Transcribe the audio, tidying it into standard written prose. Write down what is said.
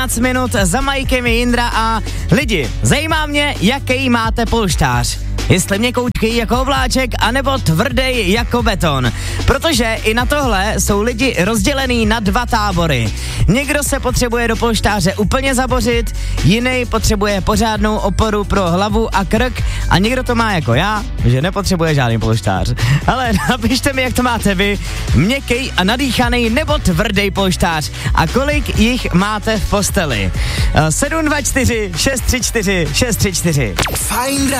15 minut, za Majkem je Jindra a lidi, zajímá mě, jaký máte polštář. Jestli měkoučký jako ovláček, anebo tvrdý jako beton. Protože i na tohle jsou lidi rozdělený na dva tábory. Někdo se potřebuje do polštáře úplně zabořit, jiný potřebuje pořádnou oporu pro hlavu a krk a někdo to má jako já, že nepotřebuje žádný polštář. Ale napište mi, jak to máte vy, měkký a nadýchaný nebo tvrdý polštář a kolik jich máte v posteli. 724 634 634. Fajn